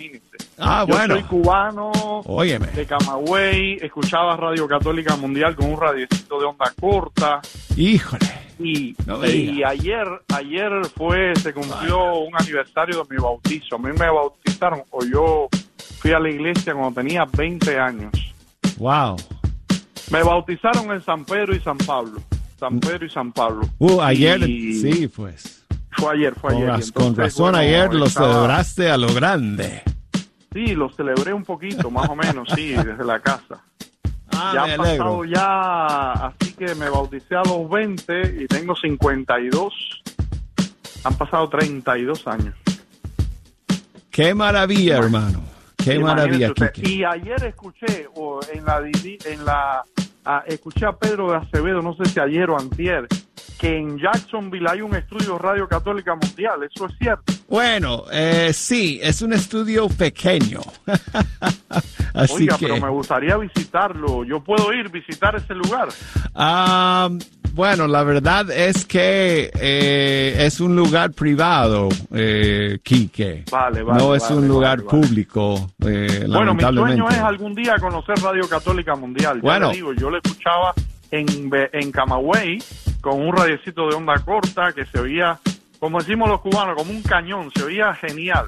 imagínense. Bueno. Yo soy cubano, Óyeme. de Camagüey, escuchaba Radio Católica Mundial con un radiecito de onda corta. Híjole. Y diga. ayer se cumplió un aniversario de mi bautizo. A mí me bautizaron, o yo fui a la iglesia cuando tenía 20 años. Wow. Me bautizaron en San Pedro y San Pablo. San Pedro y San Pablo. Ayer, sí, pues. Fue ayer. Con razón, ayer lo celebraste a lo grande. Sí, lo celebré un poquito, más o menos, sí, desde la casa. Ya me han pasado así que me bauticé a los 20 y tengo 52. Han pasado 32 años. Qué maravilla, hermano. Qué maravilla, Quique. Y ayer escuché escuché a Pedro de Acevedo, no sé si ayer o antier, que en Jacksonville hay un estudio Radio Católica Mundial. ¿Eso es cierto? Bueno, sí, es un estudio pequeño. Así Oiga, que... pero me gustaría visitarlo. ¿Yo puedo visitar ese lugar? Bueno, la verdad es que es un lugar privado, Quique. No es un lugar público, Bueno, mi lamentablemente. sueño es algún día conocer Radio Católica Mundial. Bueno. Ya le digo, yo lo escuchaba en Camagüey con un radiecito de onda corta que se oía, como decimos los cubanos, como un cañón. Se oía genial.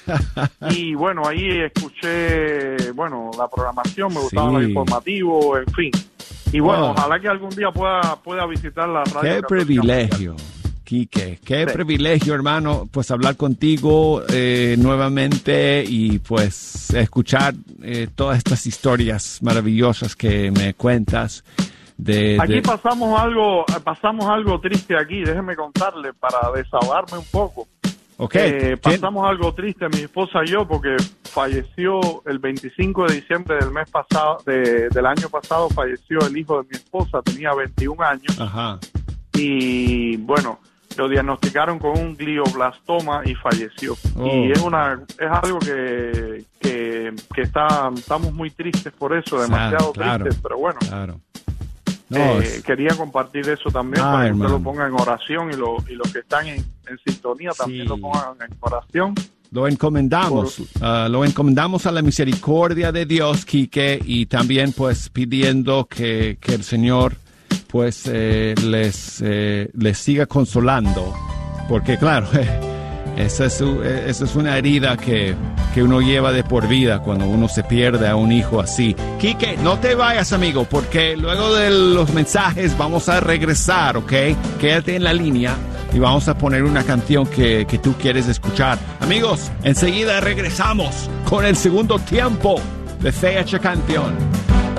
Y bueno, ahí escuché, la programación, me gustaba el informativo, en fin. Y bueno, ojalá que algún día pueda visitar la radio. Qué privilegio, Quique, qué privilegio, hermano, pues hablar contigo nuevamente y pues escuchar todas estas historias maravillosas que me cuentas. Aquí pasamos algo triste aquí, déjeme contarle para desahogarme un poco. Okay. Pasamos algo triste mi esposa y yo porque falleció el 25 de diciembre del año pasado, falleció el hijo de mi esposa, tenía 21 años. Ajá. Y bueno, lo diagnosticaron con un glioblastoma y falleció. Y es algo que estamos muy tristes por eso, demasiado tristes, pero bueno. Claro. Quería compartir eso también para que usted lo ponga en oración y los que están en sintonía también lo pongan en oración. Lo encomendamos a la misericordia de Dios, Quique, y también pues pidiendo que el Señor pues les siga consolando, porque claro, esa es una herida que uno lleva de por vida cuando uno se pierde a un hijo así. Quique, no te vayas, amigo, porque luego de los mensajes vamos a regresar, ¿ok? Quédate en la línea y vamos a poner una canción que tú quieres escuchar. Amigos, enseguida regresamos con el segundo tiempo de Fecha Canción.